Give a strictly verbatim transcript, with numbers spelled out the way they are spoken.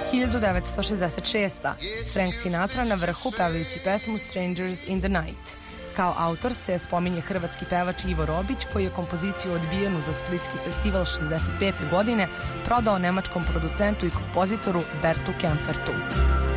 hiljadu devetsto šezdeset šesta. Frank Sinatra na vrhu pevajući pesmu Strangers in the Night. Kao autor se spominje hrvatski pevač Ivo Robić, koji je kompoziciju Odbijenu za Splitski festival šezdeset pete godine prodao nemačkom producentu i kompozitoru Bertu Kempertu.